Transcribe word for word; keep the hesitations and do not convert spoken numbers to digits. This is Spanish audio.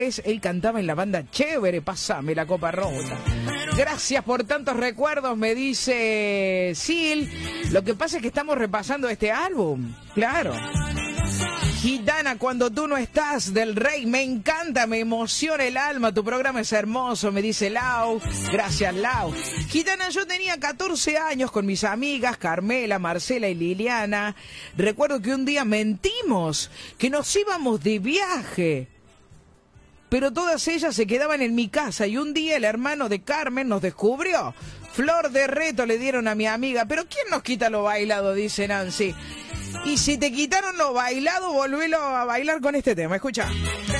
Él cantaba en la banda Chévere, pasame la copa rota. Gracias por tantos recuerdos, me dice Sil. Lo que pasa es que estamos repasando este álbum, claro. Gitana, cuando tú no estás, del Rey, me encanta, me emociona el alma, tu programa es hermoso, me dice Lau. Gracias, Lau. Gitana, yo tenía catorce años con mis amigas Carmela, Marcela y Liliana. Recuerdo que un día mentimos, que nos íbamos de viaje, pero todas ellas se quedaban en mi casa y un día el hermano de Carmen nos descubrió. Flor de reto le dieron a mi amiga, pero ¿quién nos quita lo bailado?, dice Nancy. Y si te quitaron lo bailado, volvelo a bailar con este tema, escucha.